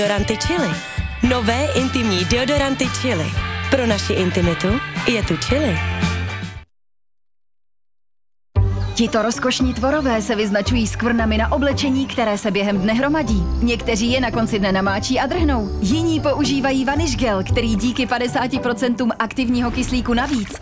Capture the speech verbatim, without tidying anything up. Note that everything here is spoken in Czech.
Deodoranty Chili. Nové intimní deodoranty Chili. Pro naši intimitu je tu Chili. Tito rozkošní tvorové se vyznačují skvrnami na oblečení, které se během dne hromadí. Někteří je na konci dne namáčí a drhnou. Jiní používají vanish gel, který díky padesáti procentům aktivního kyslíku navíc